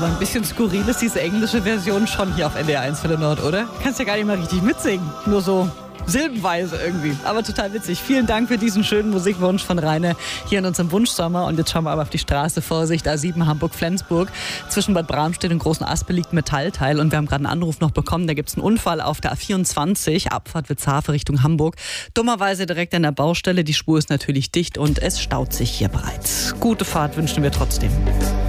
Aber ein bisschen skurril ist diese englische Version schon hier auf NDR 1 für den Nord, oder? Kannst ja gar nicht mal richtig mitsingen. Nur so silbenweise irgendwie. Aber total witzig. Vielen Dank für diesen schönen Musikwunsch von Rainer hier in unserem Wunschsommer. Und jetzt schauen wir aber auf die Straße. Vorsicht, A7 Hamburg-Flensburg. Zwischen Bad Bramstedt und Großen Aspe liegt ein Metallteil. Und wir haben gerade einen Anruf noch bekommen. Da gibt es einen Unfall auf der A24, Abfahrt Witzhafe Richtung Hamburg. Dummerweise direkt an der Baustelle. Die Spur ist natürlich dicht und es staut sich hier bereits. Gute Fahrt wünschen wir trotzdem.